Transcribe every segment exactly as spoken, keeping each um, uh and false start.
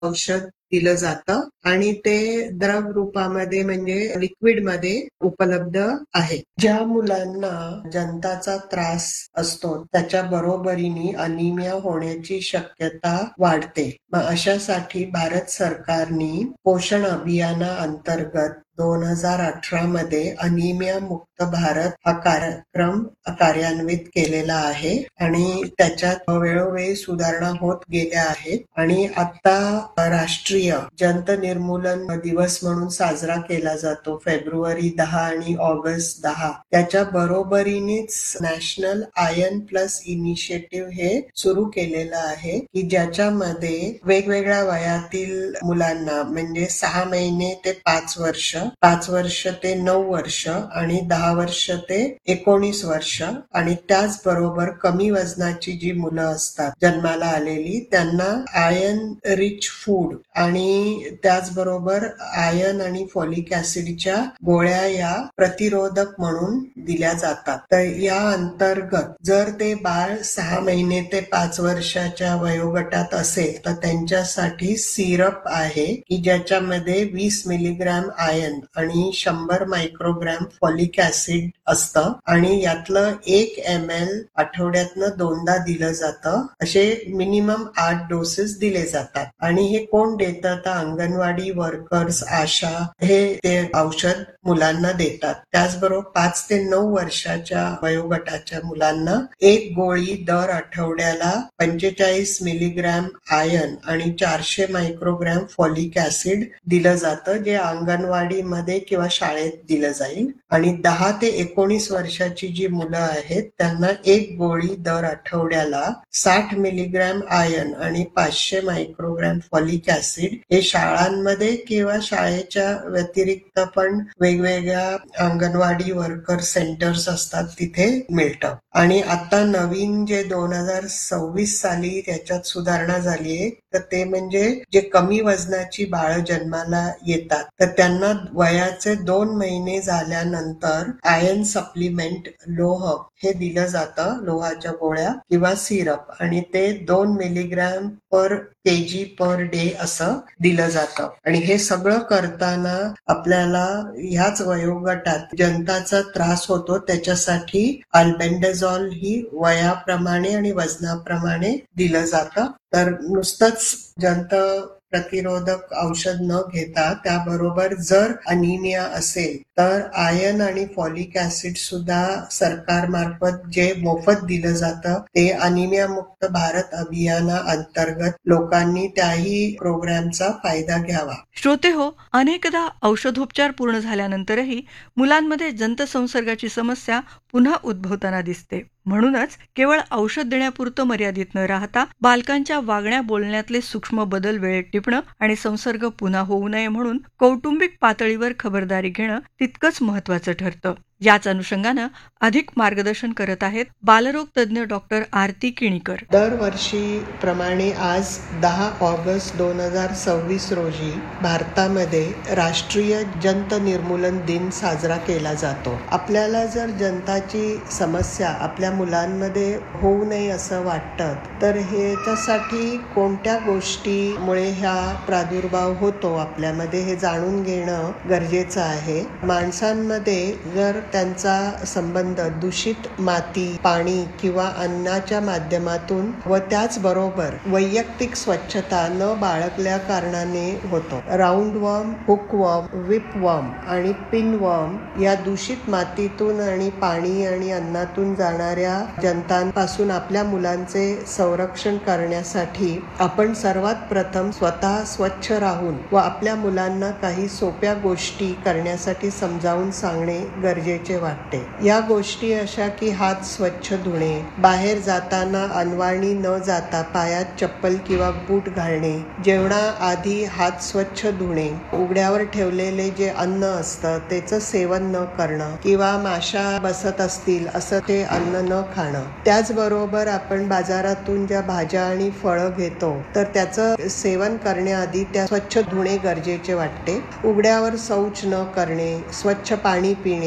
औषध दिलं जातं आणि ते द्रव रूपामध्ये म्हणजे लिक्विड मध्ये उपलब्ध आहे. ज्या मुलांना जंताचा त्रास असतो त्याच्या बरोबरीने अनिमिया होण्याची शक्यता वाढते. मग अशासाठी भारत सरकारने पोषण अभियाना अंतर्गत दोन हजार अठरा मध्ये अनिमिया मुक्त भारत हा कार्यक्रम कार्यान्वित केलेला आहे आणि त्याच्यात वेळोवेळी सुधारणा होत गेल्या आहेत आणि आता राष्ट्रीय जंत निर्मूलन दिवस म्हणून साजरा केला जातो फेब्रुवारी दहा आणि ऑगस्ट दहा. त्याच्या बरोबरीनेच नॅशनल आयर्न प्लस इनिशिएटिव्ह हे सुरू केलेलं आहे की ज्याच्यामध्ये वेगवेगळ्या वयातील मुलांना म्हणजे सहा महिने ते पाच वर्ष, पाच वर्ष ते नऊ वर्ष आणि दहा वर्ष ते एकोणीस वर्ष आणि त्याचबरोबर कमी वजनाची जी मुलं असतात जन्माला आलेली त्यांना आयर्न रिच फूड आणि त्याचबरोबर आयर्न आणि फॉलिक ऍसिडच्या गोळ्या या प्रतिरोधक म्हणून दिल्या जातात. तर या अंतर्गत जर ते बाळ सहा महिने ते पाच वर्षाच्या वयोगटात असेल तर त्यांच्यासाठी सिरप आहे की ज्याच्यामध्ये वीस मिलीग्रॅम आयर्न आणि शंभर मायक्रोग्रॅम फॉलिक ऍसिड असतं आणि यातलं एक एम एल आठवड्यातनं दोनदा दिलं जातं. असे मिनिमम आठ डोसेस दिले जातात आणि हे कोण देतं तर अंगणवाडी वर्कर्स, आशा हे ते औषध मुलांना देतात. त्याचबरोबर पाच ते नऊ वर्षाच्या वयोगटाच्या मुलांना एक गोळी दर आठवड्याला पंचेचाळीस मिलीग्रॅम आयर्न आणि चारशे मायक्रोग्रॅम फॉलिक ऍसिड दिलं जातं जे अंगणवाडीमध्ये किंवा शाळेत दिलं जाईल. आणि दहा ते एकोणीस वर्षाची जी मुलं आहेत त्यांना एक गोळी दर आठवड्याला साठ मिलीग्रॅम आयर्न आणि पाचशे मायक्रोग्रॅम फॉलिक ऍसिड हे शाळांमध्ये किंवा शाळेच्या व्यतिरिक्त पण वेगवेगळ्या अंगणवाडी वर्कर सेंटर्स असतात तिथे मिळतं. आणि आता नवीन जे दोन हजार सव्वीस साली त्याच्यात सुधारणा झाली आहे तर ते म्हणजे जे कमी वजनाची बाळं जन्माला येतात तर त्यांना वयाचे दोन महिने झाल्यानंतर आयर्न सप्लिमेंट लोह हे दिलं जातं, लोहाच्या गोळ्या किंवा सिरप आणि ते दोन मिलीग्रॅम पर केजी पर डे असं दिलं जातं. आणि हे सगळं करताना आपल्याला ह्याच वयोगटात जंताचा त्रास होतो त्याच्यासाठी अल्बेंडाझोल ही वयाप्रमाणे आणि वजनाप्रमाणे दिलं जातं. तर नुसतंच जंत प्रतिरोधक औषध न घेता त्याबरोबर जर अनिमिया असेल तर आयर्न आणि फॉलिक ऍसिड सुद्धा सरकारमार्फत जे मोफत दिलं जातं ते अनिमिया मुक्त भारत अभियाना अंतर्गत लोकांनी त्याही प्रोग्रामचा फायदा घ्यावा. श्रोते हो, अनेकदा औषधोपचार पूर्ण झाल्यानंतरही मुलांमध्ये जंत संसर्गाची समस्या पुन्हा उद्भवताना दिसते. म्हणूनच केवळ औषध देण्यापुरतं मर्यादित न राहता बालकांच्या वागण्या बोलण्यातले सूक्ष्म बदल वेळेत टिपणं आणि संसर्ग पुन्हा होऊ नये म्हणून कौटुंबिक पातळीवर खबरदारी घेणं तितकंच महत्त्वाचं ठरतं. याच अनुषंगानं अधिक मार्गदर्शन करत आहेत बालरोग तज्ज्ञ डॉक्टर आरती किणीकर. दरवर्षी प्रमाणे आज दहा ऑगस्ट दोन हजार सव्वीस रोजी भारतामध्ये राष्ट्रीय जंत निर्मूलन दिन साजरा केला जातो. आपल्याला जर जंताची समस्या आपल्या मुलांमध्ये होऊ नये असं वाटतं तर ह्याच्यासाठी कोणत्या गोष्टीमुळे ह्या प्रादुर्भाव होतो आपल्यामध्ये हे जाणून घेणं गरजेचं आहे. माणसांमध्ये जर त्यांचा संबंध दूषित माती, पाणी किंवा अन्नाच्या माध्यमातून व त्याचबरोबर वैयक्तिक स्वच्छता न बाळगल्या कारणाने होतो. राऊंड वर्म, हुकवर्म, विपवर्म आणि पिनवर्म या दूषित मातीतून आणि पाणी आणि अन्नातून जाणाऱ्या जंतांपासून आपल्या मुलांचे संरक्षण करण्यासाठी आपण सर्वात प्रथम स्वतः स्वच्छ राहून व आपल्या मुलांना काही सोप्या गोष्टी करण्यासाठी समजावून सांगणे गरजेचे वाटते. या गोष्टी अशा की हात स्वच्छ धुणे, बाहेर जाताना अनवाणी न जाता पायात चप्पल किंवा बूट घालणे, जेवणाआधी हात स्वच्छ धुणे, उघड्यावर ठेवलेले जे अन्न असतं त्याचं सेवन न करणं किंवा माशा बसत असतील असं ते अन्न न खाणं. त्याचबरोबर आपण बाजारातून ज्या भाज्या आणि फळं घेतो तर त्याचं सेवन करण्याआधी त्या स्वच्छ धुणे गरजेचे वाटते. उघड्यावर शौच न करणे, स्वच्छ पाणी पिणे,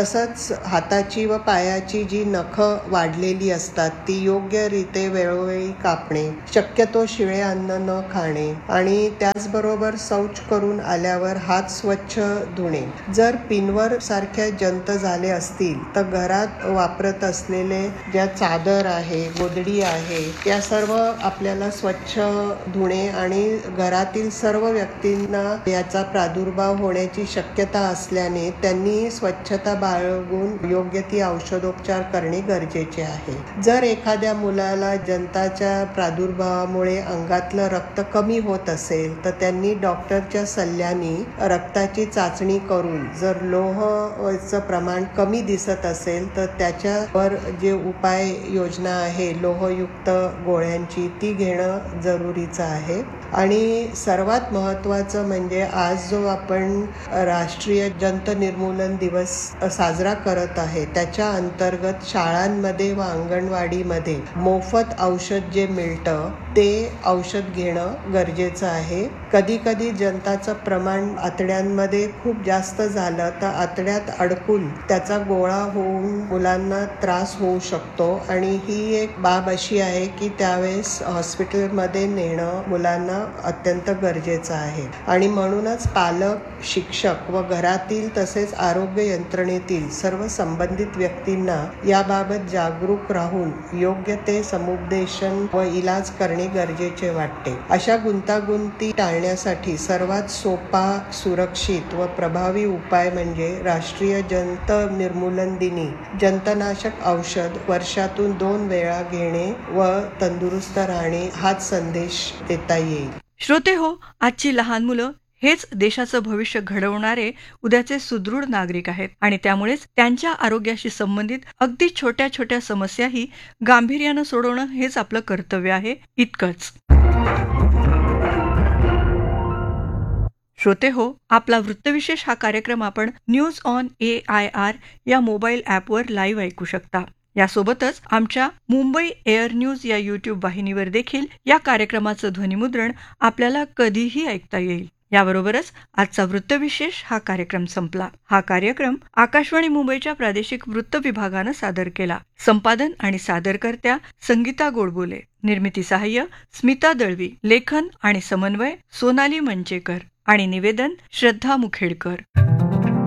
तसंच हाताची व पायाची जी नखं वाढलेली असतात ती योग्य रीते वेळोवेळी कापणे, शक्यतो शिळे अन्न न खाणे आणि त्याचबरोबर शौच करून आल्यावर हात स्वच्छ धुणे. जर पिनवर सारख्या जंत झाले असतील तर घरात वापरत असलेले ज्या चादर आहे, गोधडी आहे, त्या सर्व आपल्याला स्वच्छ धुणे आणि घरातील सर्व व्यक्तींना याचा प्रादुर्भाव होण्याची शक्यता असल्याने त्यांनी स्वच्छता बाळगून योग्य ती औषधोपचार करणे गरजेचे आहे. जर एखाद्या मुलाला जंताच्या प्रादुर्भावामुळे अंगातलं रक्त कमी होत असेल तर त्यांनी डॉक्टरच्या सल्ल्याने रक्ताची चाचणी करून जर लोहचं प्रमाण कमी दिसत असेल तर त्याच्यावर जे उपाय योजना आहे लोहयुक्त गोळ्यांची ती घेणं जरुरीचं आहे. आणि सर्वात महत्त्वाचं म्हणजे आज जो आपण राष्ट्रीय जंत निर्मूलन दिवस साजरा करत आहे त्याच्या अंतर्गत शाळांमध्ये व अंगणवाडीमध्ये मोफत औषध जे मिळतं ते औषध घेणं गरजेचं आहे. कधी कधी जंताचं प्रमाण आतड्यांमध्ये खूप जास्त झालं तर आतड्यात अडकून त्याचा गोळा होऊन मुलांना त्रास होऊ शकतो आणि ही एक बाब अशी आहे की त्यावेळेस हॉस्पिटलमध्ये नेणं मुलांना अत्यंत गरजेचं आहे. आणि म्हणूनच पालक, शिक्षक व घरातील तसेच आरोग्य यंत्रणेतील सर्व संबंधित व्यक्तींना याबाबत जागरूक राहून योग्य ते समुपदेशन व इलाज करणे गरजेचे वाटते. अशा गुंतागुंती टाळण्यासाठी सर्वात सोपा, सुरक्षित व प्रभावी उपाय म्हणजे राष्ट्रीय जंत निर्मूलन दिनी जंतनाशक औषध वर्षातून दोन वेळा घेणे व तंदुरुस्त राहणे हाच संदेश देता येईल. श्रोते हो, आजची लहान मुलं हेच देशाचं भविष्य घडवणारे उद्याचे सुदृढ नागरिक आहेत आणि त्यामुळेच त्यांच्या आरोग्याशी संबंधित अगदी छोट्या छोट्या समस्याही गांभीर्यानं सोडवणं हेच आपलं कर्तव्य आहे, इतकंच. श्रोते हो, आपला वृत्तविशेष हा कार्यक्रम आपण news on A I R या मोबाईल ॲपवर लाईव्ह ऐकू शकता. यासोबतच आमच्या मुंबई एअर न्यूज या यूट्यूब वाहिनीवर देखील या कार्यक्रमाचं ध्वनिमुद्रण आपल्याला कधीही ऐकता येईल. याबरोबरच आजचा वृत्तविशेष हा कार्यक्रम संपला. हा कार्यक्रम आकाशवाणी मुंबईच्या प्रादेशिक वृत्त विभागानं सादर केला. संपादन आणि सादरकर्त्या संगीता गोडबोले, निर्मिती सहाय्य स्मिता दळवी, लेखन आणि समन्वय सोनाली मंचेकर आणि निवेदन श्रद्धा मुखेडकर.